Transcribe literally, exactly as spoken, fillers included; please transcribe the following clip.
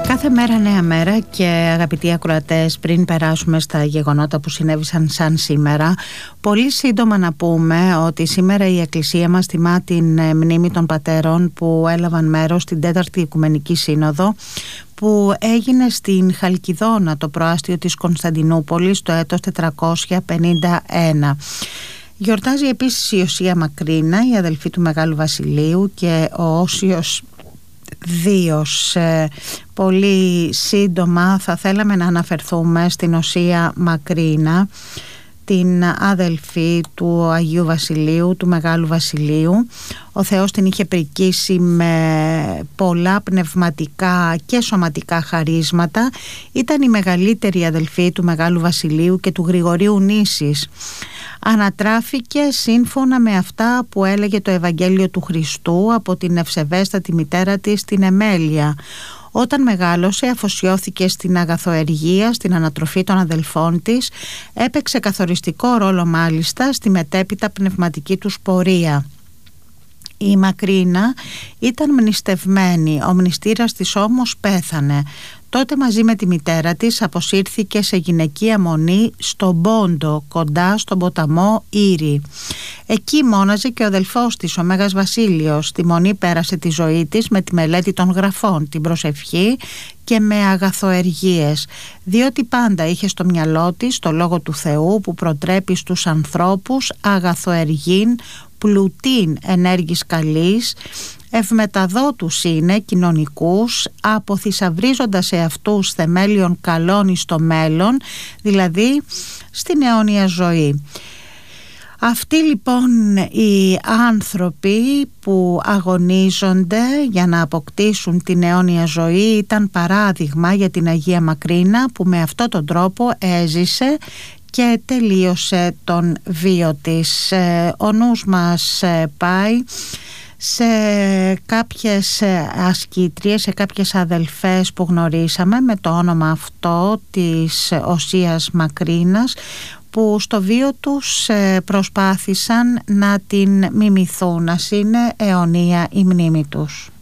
Κάθε μέρα νέα μέρα και αγαπητοί ακροατές, πριν περάσουμε στα γεγονότα που συνέβησαν σαν σήμερα, πολύ σύντομα να πούμε ότι σήμερα η Εκκλησία μας τιμά την μνήμη των πατέρων που έλαβαν μέρος στην τέταρτη Οικουμενική Σύνοδο που έγινε στην Χαλκιδόνα, το προάστιο της Κωνσταντινούπολης, το έτος τετρακόσια πενήντα ένα. Γιορτάζει επίσης η Οσία Μακρίνα, η αδελφή του Μεγάλου Βασιλείου, και ο Όσιος Δίος. Πολύ σύντομα θα θέλαμε να αναφερθούμε στην Οσία Μακρίνα, την αδελφή του Αγίου Βασιλείου, του Μεγάλου Βασιλείου. Ο Θεός την είχε πρικήσει με πολλά πνευματικά και σωματικά χαρίσματα. Ήταν η μεγαλύτερη αδελφή του Μεγάλου Βασιλείου και του Γρηγορίου Νήσης. Ανατράφηκε σύμφωνα με αυτά που έλεγε το Ευαγγέλιο του Χριστού από την ευσεβέστατη μητέρα της, την Εμέλεια. Όταν μεγάλωσε, αφοσιώθηκε στην αγαθοεργία, στην ανατροφή των αδελφών της, έπαιξε καθοριστικό ρόλο μάλιστα στη μετέπειτα πνευματική τους πορεία. Η Μακρίνα ήταν μνηστευμένη, ο μνηστήρας της όμως πέθανε. Τότε μαζί με τη μητέρα της αποσύρθηκε σε γυναικεία μονή στον Πόντο, κοντά στον ποταμό Ήρη. Εκεί μόναζε και ο αδελφός της, ο Μέγας Βασίλειος. Στη μονή πέρασε τη ζωή της με τη μελέτη των γραφών, την προσευχή και με αγαθοεργίες, διότι πάντα είχε στο μυαλό της το λόγο του Θεού που προτρέπει στους ανθρώπους αγαθοεργήν, πλουτήν ενέργης καλής, ευμεταδότους είναι κοινωνικούς, αποθυσαυρίζοντας σε αυτούς θεμέλιων καλών εις το μέλλον, δηλαδή στην αιώνια ζωή. Αυτοί λοιπόν οι άνθρωποι που αγωνίζονται για να αποκτήσουν την αιώνια ζωή ήταν παράδειγμα για την Αγία Μακρίνα, που με αυτόν τον τρόπο έζησε και τελείωσε τον βίο της. Ο νους μας πάει σε κάποιες ασκήτριες, σε κάποιες αδελφές που γνωρίσαμε με το όνομα αυτό της Οσίας Μακρίνας, που στο βίο τους προσπάθησαν να την μιμηθούν, να είναι αιωνία η μνήμη τους.